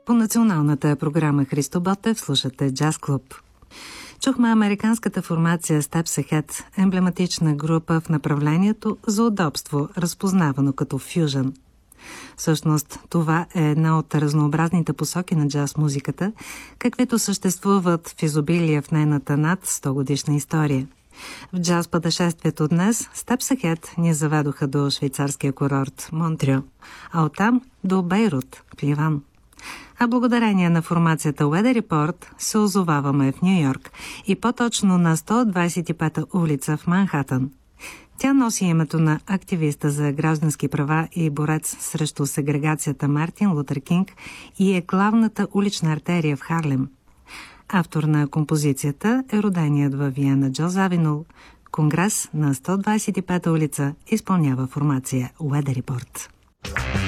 По националната програма Христо Ботев слушате Джаз Клуб. Чухме американската формация Steps Ahead, емблематична група в направлението за удобство, разпознавано като фюжън. Всъщност, това е една от разнообразните посоки на джаз музиката, каквито съществуват в изобилие в нейната над 100 годишна история. В джаз пътешествието днес Steps Ahead ни заведоха до швейцарския курорт Монтрио, а оттам до Бейрут, в Ливан. А благодарение на формацията Weather Report се озоваваме в Ню-Йорк и по-точно на 125-та улица в Манхатън. Тя носи името на активиста за граждански права и борец срещу сегрегацията Мартин Лутер Кинг и е главната улична артерия в Харлем. Автор на композицията е роденият във Виена Джо Завинул. Конгрес на 125-та улица изпълнява формация Weather Report.